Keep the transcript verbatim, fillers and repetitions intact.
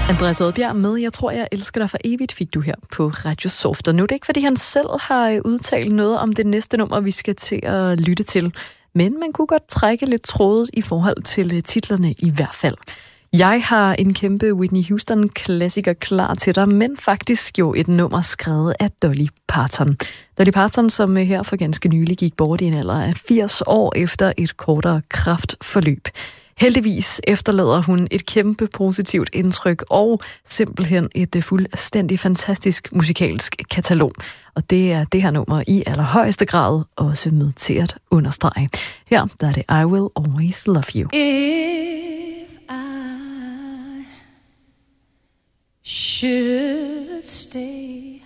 Andreas Odbjerg med Jeg tror, jeg elsker dig for evigt, fik du her på Radio Soft. Og nu er det ikke, fordi han selv har udtalt noget om det næste nummer, vi skal til at lytte til. Men man kunne godt trække lidt trådet i forhold til titlerne i hvert fald. Jeg har en kæmpe Whitney Houston-klassiker klar til dig, men faktisk jo et nummer skrevet af Dolly Parton. Dolly Parton, som her for ganske nylig gik bort i en alder af firs år efter et kortere kræftforløb. Heldigvis efterlader hun et kæmpe positivt indtryk og simpelthen et fuldstændig fantastisk musikalsk katalog. Og det er det her nummer i allerhøjeste grad også med til at understrege. Her der er det I Will Always Love You. If I should stay,